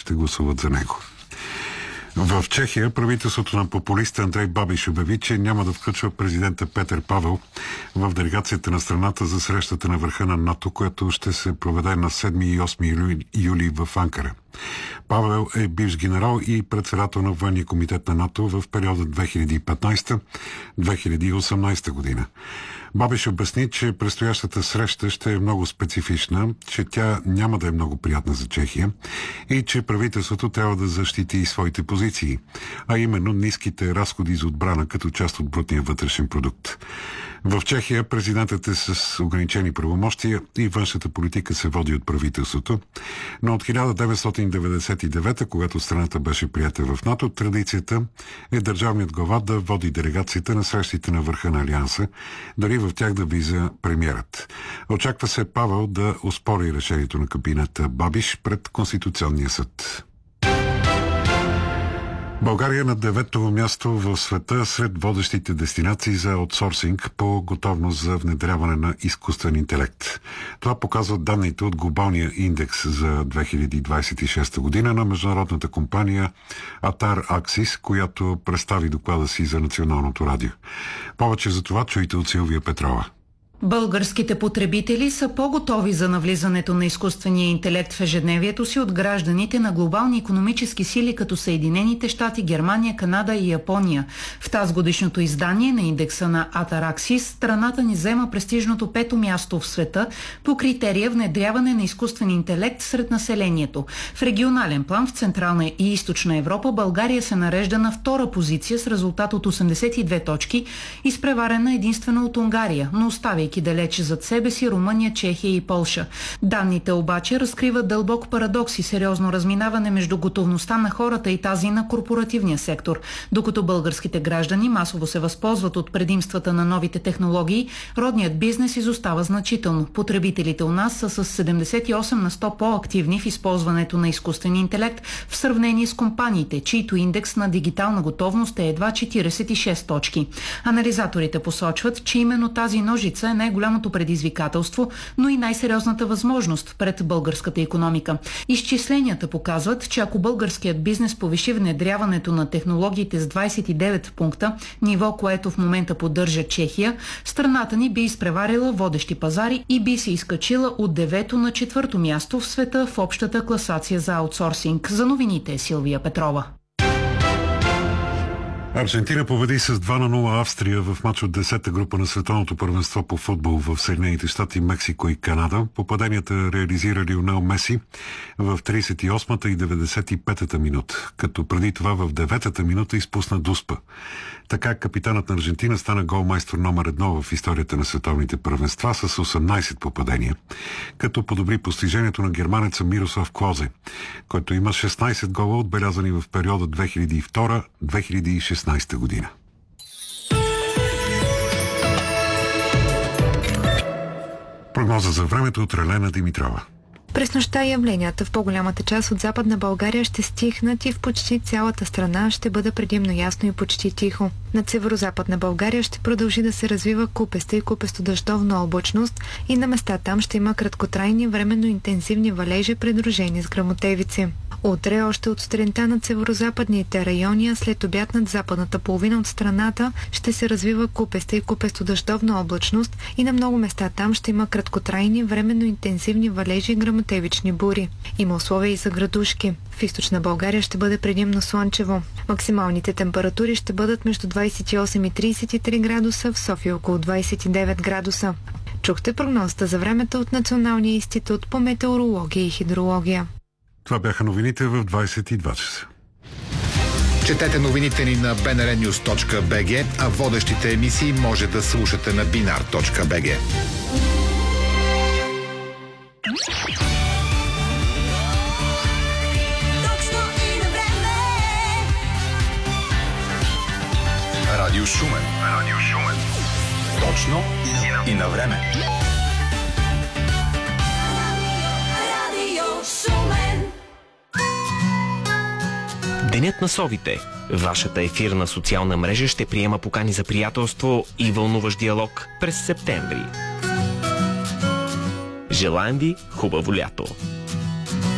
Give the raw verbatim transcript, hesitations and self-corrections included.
ще гласуват за него. В Чехия правителството на популиста Андрей Бабиш обяви, че няма да включва президента Петър Павел в делегацията на страната за срещата на върха на НАТО, която ще се проведе на седми и осми юли в Анкара. Павел е бивш генерал и председател на военния комитет на НАТО в периода две хиляди и петнадесета до две хиляди и осемнадесета година. Бабиш обясни, че предстоящата среща ще е много специфична, че тя няма да е много приятна за Чехия и че правителството трябва да защити своите позиции, а именно ниските разходи за отбрана като част от брутния вътрешен продукт. В Чехия президентът е с ограничени правомощия и външната политика се води от правителството, но от хиляда деветстотин деветдесет и девета, когато страната беше приета в НАТО, традицията е държавният глава да води делегацията на срещите на върха на Алианса, дали в тях да влиза премиерът. Очаква се Павел да оспори решението на кабинета Бабиш пред Конституционния съд. България на девето място в света сред водещите дестинации за аутсорсинг по готовност за внедряване на изкуствен интелект. Това показват данните от глобалния индекс за две хиляди двадесет и шеста година на международната компания Атар Аксис, която представи доклада си за Националното радио. Повече за това чуйте от Силвия Петрова. Българските потребители са по-готови за навлизането на изкуствения интелект в ежедневието си от гражданите на глобални икономически сили като Съединените щати, Германия, Канада и Япония. В тазгодишното издание на индекса на Атараксис страната ни взема престижното пето място в света по критерия внедряване на изкуствен интелект сред населението. В регионален план в Централна и Източна Европа България се нарежда на втора позиция с резултат от осемдесет и две точки, изпреварена единствено от Унгария, но оставя далече зад себе си Румъния, Чехия и Полша. Данните обаче разкриват дълбок парадокс и сериозно разминаване между готовността на хората и тази на корпоративния сектор. Докато българските граждани масово се възползват от предимствата на новите технологии, родният бизнес изостава значително. Потребителите у нас са с седемдесет и осем на сто по-активни в използването на изкуствен интелект в сравнение с компаниите, чийто индекс на дигитална готовност е едва четиридесет и шест точки. Анализаторите посочват, че именно тази ножица е най-голямото предизвикателство, но и най-сериозната възможност пред българската икономика. Изчисленията показват, че ако българският бизнес повиши внедряването на технологиите с двадесет и девет пункта, ниво, което в момента поддържа Чехия, страната ни би изпреварила водещи пазари и би се изкачила от девето на четвърто място в света в общата класация за аутсорсинг. За новините е Силвия Петрова. Аржентина победи с два на нула Австрия в мач от десета група на световното първенство по футбол в Съединените щати, Мексико и Канада. Попаденията реализира Лионел Меси в тридесет и осмата и деветдесет и петата минута, като преди това в деветата минута изпусна дуспа. Така капитанът на Аржентина стана голмайстор номер едно в историята на световните първенства с осемнадесет попадения, като подобри постижението на германеца Мирослав Клозе, който има шестнадесет гола, отбелязани в периода две хиляди и втора до две хиляди и шестнадесета година. Прогноза за времето от Релена Димитрова. През нощта явленията в по-голямата част от Западна България ще стихнат и в почти цялата страна ще бъде предимно ясно и почти тихо. Над северо-западна България ще продължи да се развива купеста и купесто-дъждовна облачност и на места там ще има краткотрайни временно интензивни валежи, придружени с гръмотевици. Утре още от сутринта над северо-западните райони, а след обяд над западната половина от страната ще се развива купеста и купесто-дъждовна облачност и на много места там ще има краткотрайни временно интензивни валежи и гръмотевични бури. Има условия и за градушки. В източна България ще бъде предимно слънчево. Максималните температури ще бъдат между двадесет и осем и тридесет и три градуса, в София около двадесет и девет градуса. Чухте прогнозата за времето от Националния институт по метеорология и хидрология. Това бяха новините в двадесет и два часа. Четете новините ни на би ен ар нюз точка би джи, а водещите емисии може да слушате на бинар точка би джи. Радио Шумен. Радио Шумен. Точно и на време. Денят на совите. Вашата ефирна социална мрежа ще приема покани за приятелство и вълнуващ диалог през септември. Желаем ви хубаво лято!